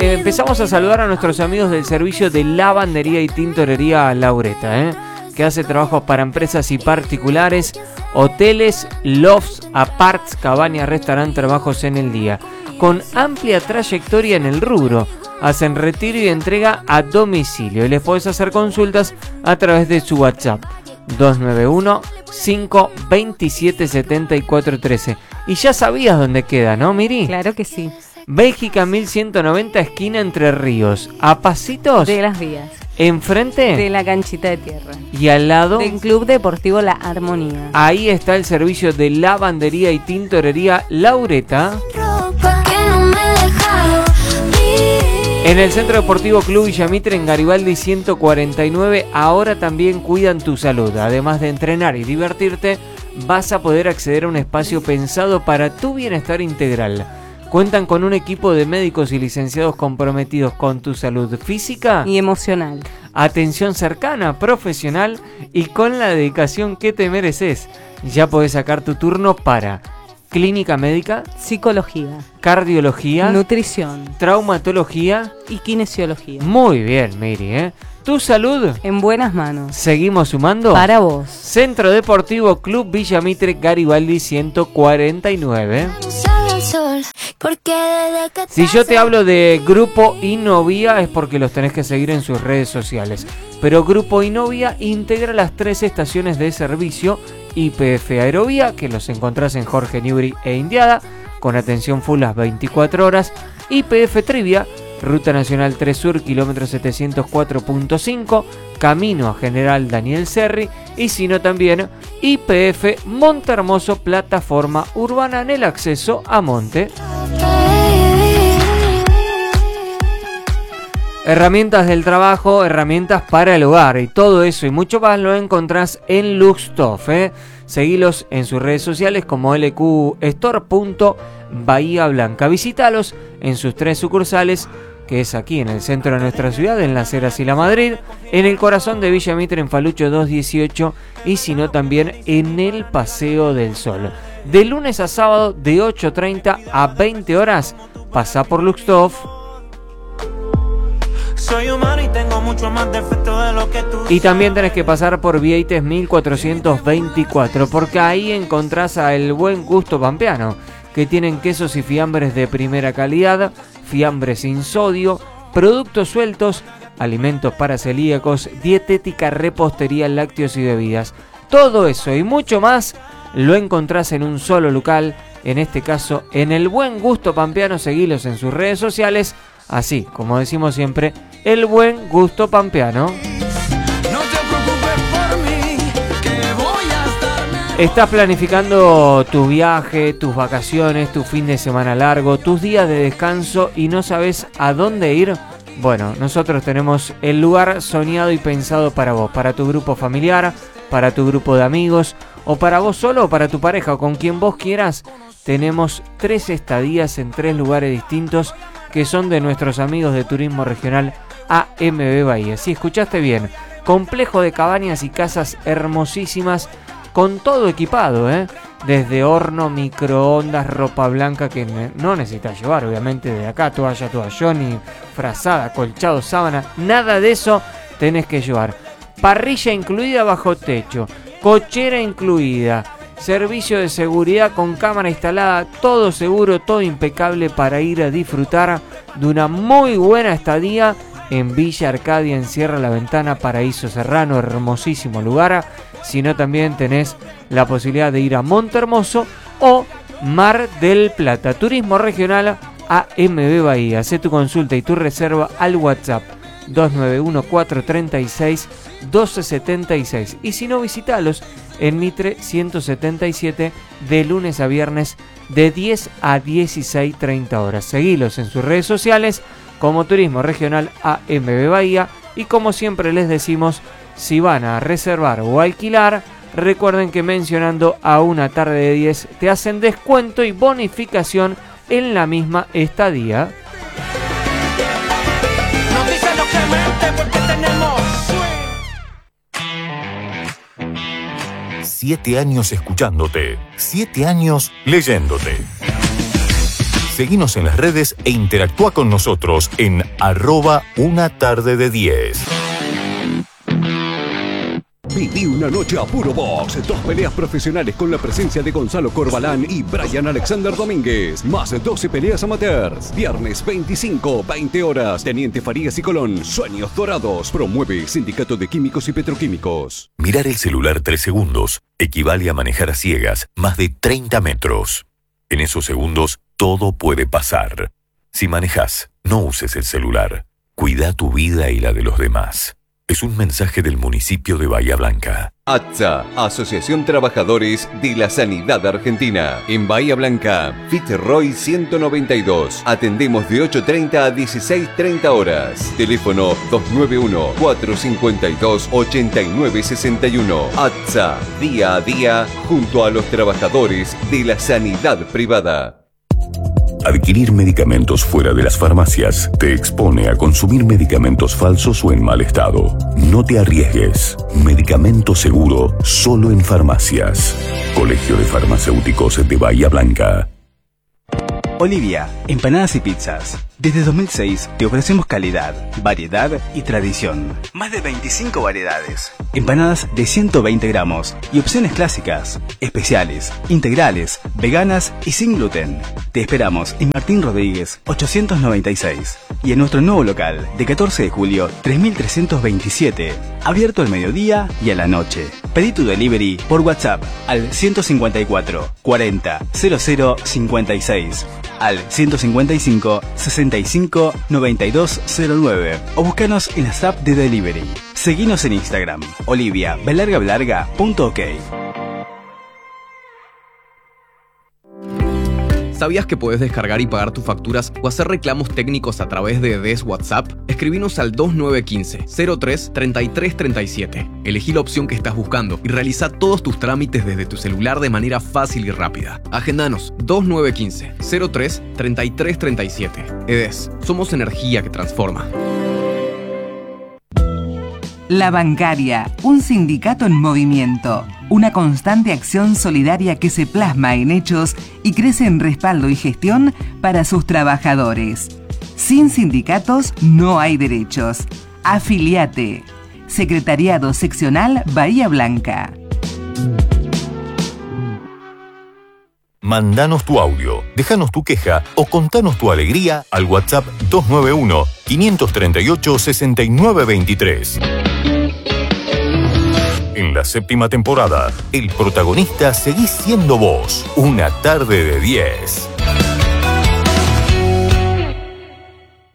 empezamos a saludar a nuestros amigos del servicio de lavandería y tintorería Laureta, que hace trabajos para empresas y particulares, hoteles, lofts, aparts, cabañas, restaurantes, trabajos en el día. Con amplia trayectoria en el rubro, hacen retiro y entrega a domicilio y les podés hacer consultas a través de su WhatsApp 291-527-7413. Y ya sabías dónde queda, ¿no, Miri? Claro que sí. Bélgica 1190, esquina Entre Ríos. A pasitos de Las Vías. Enfrente de la canchita de tierra. Y al lado del Club Deportivo La Armonía. Ahí está el servicio de lavandería y tintorería Laureta. En el Centro Deportivo Club Villamitre en Garibaldi 149, ahora también cuidan tu salud. Además de entrenar y divertirte, vas a poder acceder a un espacio pensado para tu bienestar integral. Cuentan con un equipo de médicos y licenciados comprometidos con tu salud física y emocional. Atención cercana, profesional y con la dedicación que te mereces. Ya podés sacar tu turno para clínica médica, psicología, cardiología, nutrición, traumatología y kinesiología. Muy bien, Miri, Tu salud en buenas manos. Seguimos sumando para vos. Centro Deportivo Club Villamitre Garibaldi 149. Si yo te hablo de Grupo Inovia es porque los tenés que seguir en sus redes sociales. Pero Grupo Inovia integra las 3 estaciones de servicio: YPF Aerovía, que los encontrás en Jorge Newbery e Indiada, con atención full las 24 horas. YPF Trivia, Ruta Nacional 3 Sur, kilómetro 704.5, camino a General Daniel Serri. Y si no, también YPF Montehermoso, plataforma urbana en el acceso a Monte. Herramientas del trabajo, herramientas para el hogar y todo eso y mucho más lo encontrás en Luxtoff. Seguilos en sus redes sociales como lqstore.bahía Blanca. Visítalos en sus 3 sucursales, que es aquí en el centro de nuestra ciudad, en Las Heras y La Madrid, en el corazón de Villa Mitre, en Falucho 218, y si no también en el Paseo del Sol. De lunes a sábado de 8:30 a 20 horas, pasá por Luxtoff. Soy humano y tengo mucho más defecto de lo que tú. Y también tenés que pasar por Vieites 1424, porque ahí encontrás a El Buen Gusto Pampeano, que tienen quesos y fiambres de primera calidad, fiambres sin sodio, productos sueltos, alimentos para celíacos, dietética, repostería, lácteos y bebidas. Todo eso y mucho más lo encontrás en un solo local, en este caso en El Buen Gusto Pampeano. Seguilos en sus redes sociales, así como decimos siempre, El Buen Gusto Pampeano. No te preocupes por mí, que voy a estar. ¿Estás planificando tu viaje, tus vacaciones, tu fin de semana largo, tus días de descanso y no sabes a dónde ir? Bueno, nosotros tenemos el lugar soñado y pensado para vos, para tu grupo familiar, para tu grupo de amigos, o para vos solo o para tu pareja o con quien vos quieras. Tenemos 3 estadías en 3 lugares distintos que son de nuestros amigos de Turismo Regional AMB Bahía. Si escuchaste bien, complejo de cabañas y casas hermosísimas, con todo equipado, desde horno, microondas, ropa blanca que no necesitas llevar, obviamente, de acá, toallón y frazada, colchado, sábana, nada de eso tenés que llevar. Parrilla incluida bajo techo, cochera incluida, servicio de seguridad con cámara instalada, todo seguro, todo impecable para ir a disfrutar de una muy buena estadía en Villa Arcadia, en Sierra La Ventana, Paraíso Serrano, hermosísimo lugar. Sino también tenés la posibilidad de ir a Montehermoso o Mar del Plata. Turismo Regional AMB Bahía. Hacé tu consulta y tu reserva al WhatsApp 291-436-1276. Y si no, visitalos en Mitre 177 de lunes a viernes de 10 a 16:30 horas. Seguilos en sus redes sociales como Turismo Regional AMB Bahía. Y como siempre les decimos, si van a reservar o alquilar, recuerden que mencionando a Una Tarde de 10 te hacen descuento y bonificación en la misma estadía. No dice lo que mente porque tenemos 7 años escuchándote, 7 años leyéndote. Seguinos en las redes e interactúa con nosotros en @unatarde-de-10. Viví una noche a puro box. 2 peleas profesionales con la presencia de Gonzalo Corbalán y Brian Alexander Domínguez. Más de 12 peleas amateurs. Viernes 25, 20 horas. Teniente Farías y Colón. Sueños Dorados. Promueve Sindicato de Químicos y Petroquímicos. Mirar el celular 3 segundos equivale a manejar a ciegas más de 30 metros. En esos segundos, todo puede pasar. Si manejas, no uses el celular. Cuida tu vida y la de los demás. Es un mensaje del municipio de Bahía Blanca. ATSA, Asociación Trabajadores de la Sanidad Argentina. En Bahía Blanca, Fitzroy 192. Atendemos de 8:30 a 16:30 horas. Teléfono 291-452-8961. ATSA, día a día, junto a los trabajadores de la sanidad privada. Adquirir medicamentos fuera de las farmacias te expone a consumir medicamentos falsos o en mal estado. No te arriesgues. Medicamento seguro solo en farmacias. Colegio de Farmacéuticos de Bahía Blanca. Olivia, empanadas y pizzas. Desde 2006 te ofrecemos calidad, variedad y tradición. Más de 25 variedades. Empanadas de 120 gramos y opciones clásicas, especiales, integrales, veganas y sin gluten. Te esperamos en Martín Rodríguez 896 y en nuestro nuevo local de 14 de julio 3327, abierto al mediodía y a la noche. Pedí tu delivery por WhatsApp al 154 40 00 56, al 155 65 92 09 o búscanos en las apps de delivery. Seguinos en Instagram, oliviabelargabelarga.ok. ¿Sabías que puedes descargar y pagar tus facturas o hacer reclamos técnicos a través de DES WhatsApp? Escribinos al 2915-03-3337. Elegí la opción que estás buscando y realiza todos tus trámites desde tu celular de manera fácil y rápida. Agendanos 2915-03-3337. EDES, somos energía que transforma. La Bancaria, un sindicato en movimiento, una constante acción solidaria que se plasma en hechos y crece en respaldo y gestión para sus trabajadores. Sin sindicatos no hay derechos. Afiliate. Secretariado Seccional Bahía Blanca. Mandanos tu audio, déjanos tu queja o contanos tu alegría al WhatsApp 291-538-6923. En la 7ª temporada, el protagonista seguís siendo vos. Una tarde de 10.